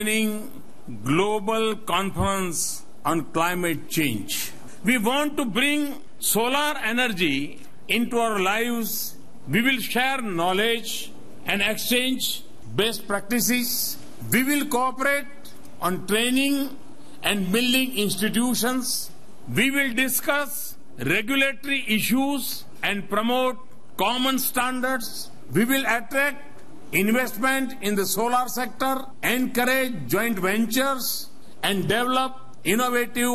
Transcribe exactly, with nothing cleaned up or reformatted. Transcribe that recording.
global conference on climate change. We want to bring solar energy into our lives. We will share knowledge and exchange best practices. We will cooperate on training and building institutions. We will discuss regulatory issues and promote common standards. We will attract investment in the solar sector, encourage joint ventures, and develop innovative